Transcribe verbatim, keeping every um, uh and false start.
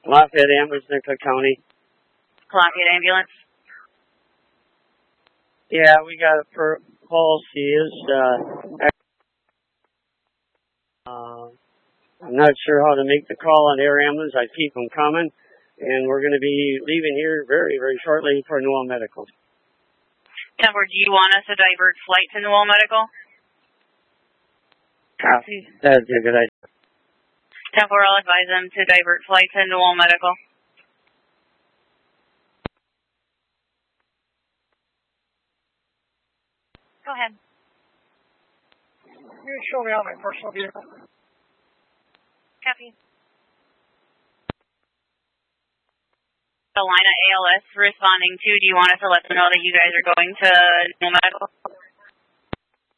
Lafayette Ambulance, Nicollet County. Lafayette Ambulance. Yeah, we got a per policy is, uh, uh, I'm not sure how to make the call on air ambulance. I keep them coming. And we're going to be leaving here very, very shortly for Newell Medical. Temple, do you want us to divert flight to Newell Medical? Copy. That'd be a good idea. Temple, I'll advise them to divert flight to Newell Medical. Go ahead. Can you show me on my personal vehicle? Copy. Alina A L S responding to, do you want us to let them know that you guys are going to Newell Medical?